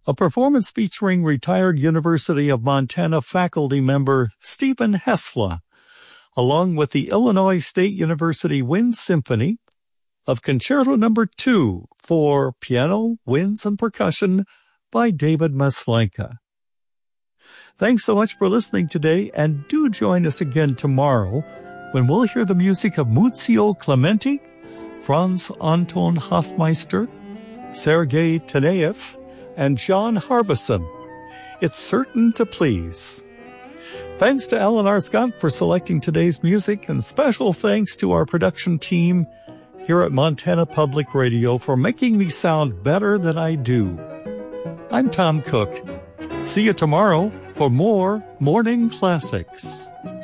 a performance featuring retired University of Montana faculty member Stephen Hessla, along with the Illinois State University Wind Symphony, of Concerto No. 2 for piano, winds, and percussion by David Maslenka. Thanks so much for listening today, and do join us again tomorrow when we'll hear the music of Muzio Clementi, Franz Anton Hofmeister, Sergei Taneyev, and John Harbison. It's certain to please. Thanks to Alan R. Scott for selecting today's music, and special thanks to our production team here at Montana Public Radio for making me sound better than I do. I'm Tom Cook. See you tomorrow for more Morning Classics.